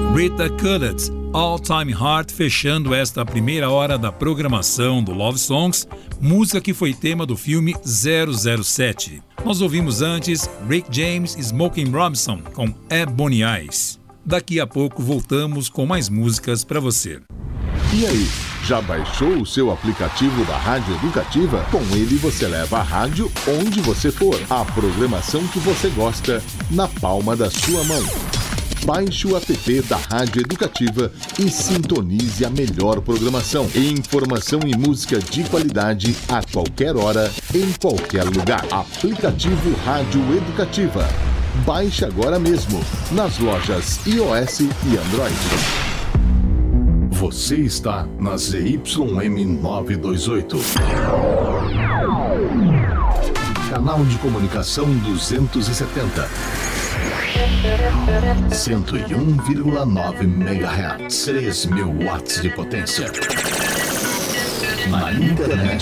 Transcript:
Rita Coolidge, All Time Heart, fechando esta primeira hora da programação do Love Songs, música que foi tema do filme 007. Nós ouvimos antes Rick James e Smokey Robinson com Ebony Eyes. Daqui a pouco voltamos com mais músicas para você. E aí, já baixou o seu aplicativo da Rádio Educativa? Com ele você leva a rádio onde você for. A programação que você gosta na palma da sua mão. Baixe o app da Rádio Educativa e sintonize a melhor programação. Informação e música de qualidade a qualquer hora, em qualquer lugar. Aplicativo Rádio Educativa. Baixe agora mesmo nas lojas iOS e Android. Você está na ZYM 928. Canal de comunicação 270. 101,9 MHz. 3.000 watts de potência. Na internet